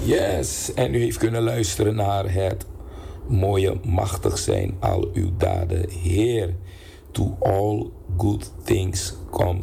Yes, en u heeft kunnen luisteren naar het mooie machtig zijn al uw daden. Heer, to all good things comes